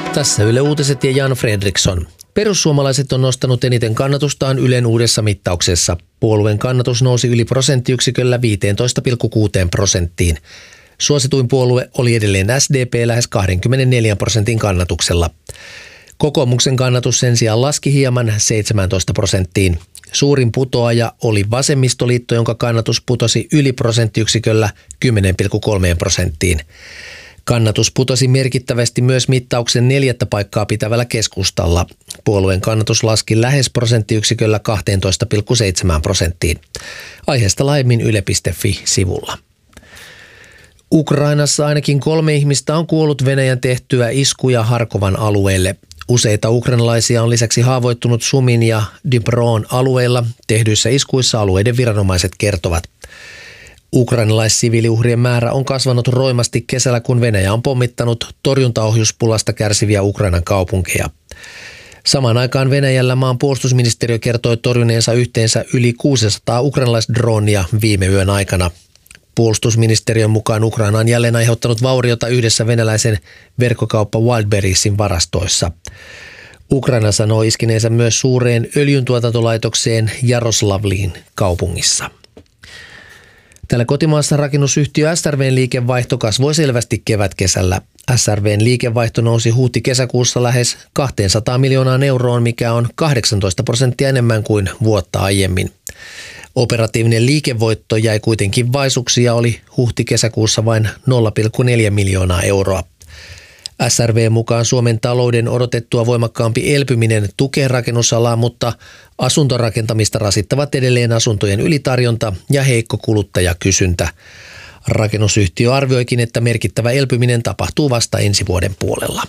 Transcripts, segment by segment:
Tässä Yle Uutiset ja Jan Fredriksson. Perussuomalaiset on nostanut eniten kannatustaan Ylen uudessa mittauksessa. Puolueen kannatus nousi yli prosenttiyksiköllä 15,6%. Suosituin puolue oli edelleen SDP lähes 24% kannatuksella. Kokoomuksen kannatus sen sijaan laski hieman 17%. Suurin putoaja oli Vasemmistoliitto, jonka kannatus putosi yli prosenttiyksiköllä 10,3%. Kannatus putosi merkittävästi myös mittauksen 4. paikkaa pitävällä Keskustalla. Puolueen kannatus laski lähes prosenttiyksiköllä 12,7%. Aiheesta laajemmin yle.fi-sivulla. Ukrainassa ainakin 3 ihmistä on kuollut Venäjän tehtyä iskuja Harkovan alueelle. Useita ukrainalaisia on lisäksi haavoittunut Sumin ja Dnipron alueilla. Tehdyissä iskuissa alueiden viranomaiset kertovat. Ukrainalaissiviiliuhrien määrä on kasvanut roimasti kesällä, kun Venäjä on pommittanut torjuntaohjuspulasta kärsiviä Ukrainan kaupunkeja. Samaan aikaan Venäjällä maan puolustusministeriö kertoi torjuneensa yhteensä yli 600 ukrainalaisdronia viime yön aikana. Puolustusministeriön mukaan Ukraina on jälleen aiheuttanut vauriota yhdessä venäläisen verkkokauppa Wildberriesin varastoissa. Ukraina sanoo iskineensä myös suureen öljyntuotantolaitokseen Jaroslavlin kaupungissa. Täällä kotimaassa rakennusyhtiö SRV:n liikevaihto kasvoi selvästi kevätkesällä. SRV:n liikevaihto nousi huhti-kesäkuussa lähes 200 miljoonaan euroon, mikä on 18% enemmän kuin vuotta aiemmin. Operatiivinen liikevoitto jäi kuitenkin vaisuksi ja oli huhti-kesäkuussa vain 0,4 miljoonaa euroa. SRV mukaan Suomen talouden odotettua voimakkaampi elpyminen tukee rakennusalaa, mutta asuntorakentamista rasittavat edelleen asuntojen ylitarjonta ja heikko kuluttajakysyntä. Rakennusyhtiö arvioikin, että merkittävä elpyminen tapahtuu vasta ensi vuoden puolella.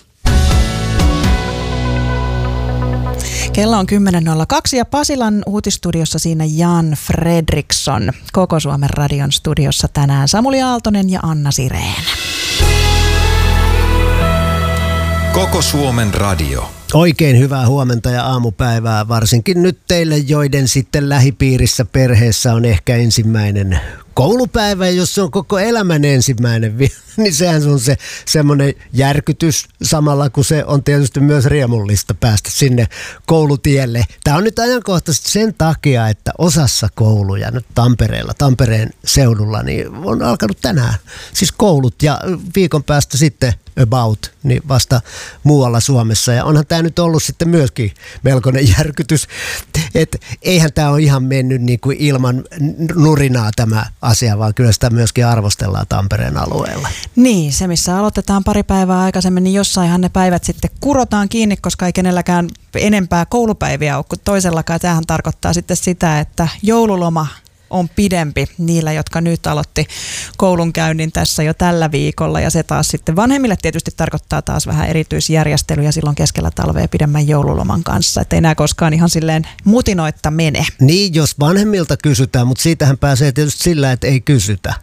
Kello on 10.02 ja Pasilan uutistudiossa siinä Jan Fredriksson. Koko Suomen radion studiossa tänään Samuli Aaltonen ja Anna Sireen. Koko Suomen radio. Oikein hyvää huomenta ja aamupäivää, varsinkin nyt teille, joiden sitten lähipiirissä perheessä on ehkä ensimmäinen koulupäivä, jos se on koko elämän ensimmäinen, niin sehän on se semmoinen järkytys samalla, kun se on tietysti myös riemullista päästä sinne koulutielle. Tämä on nyt ajankohtaisesti sen takia, että osassa kouluja nyt Tampereen seudulla, niin on alkanut tänään siis koulut ja viikon päästä sitten about, niin vasta muualla Suomessa. Ja onhan tämä nyt ollut sitten myöskin melkoinen järkytys, että eihän tämä ole ihan mennyt niin kuin ilman nurinaa tämä asia, vaan kyllä sitä myöskin arvostellaan Tampereen alueella. Niin, se missä aloitetaan pari päivää aikaisemmin, niin jossainhan ne päivät sitten kurotaan kiinni, koska ei kenelläkään enempää koulupäiviä ole kuin toisellakaan. Tämähän tarkoittaa sitten sitä, että joululoma on pidempi niillä, jotka nyt aloitti koulunkäynnin tässä jo tällä viikolla. Ja se taas sitten vanhemmille tietysti tarkoittaa taas vähän erityisjärjestelyjä silloin keskellä talvea pidemmän joululoman kanssa. Että ei nämä koskaan ihan silleen mutinoitta mene. Niin, jos vanhemmilta kysytään, mutta siitähän pääsee tietysti sillä, että ei kysytä.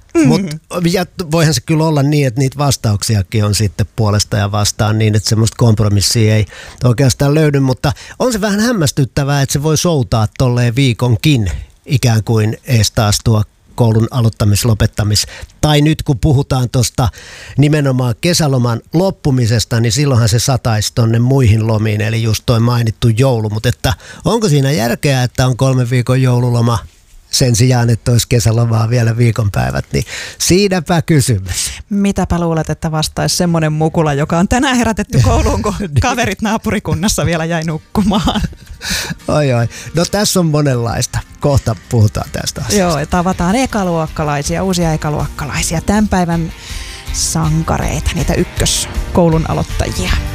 Ja voihan se kyllä olla niin, että niitä vastauksiakin on sitten puolesta ja vastaan niin, että semmoista kompromissia ei oikeastaan löydy. Mutta on se vähän hämmästyttävää, että se voi soutaa tolleen viikonkin ikään kuin ees taas tuo koulun aloittamis-lopettamis. Tai nyt kun puhutaan tuosta nimenomaan kesäloman loppumisesta, niin silloinhan se sataisi tonne muihin lomiin, eli just toi mainittu joulu. Mutta että onko siinä järkeä, että on 3 viikon joululoma sen sijaan, että olisi kesälomaa vielä viikonpäivät, niin siinäpä kysymys. Mitäpä luulet, että vastaisi semmoinen mukula, joka on tänään herätetty kouluun, kun kaverit naapurikunnassa vielä jäi nukkumaan? Oi. No tässä on monenlaista. Kohta puhutaan tästä asiasta. Joo, tavataan ekaluokkalaisia, uusia ekaluokkalaisia, tämän päivän sankareita, niitä ykköskoulun aloittajia.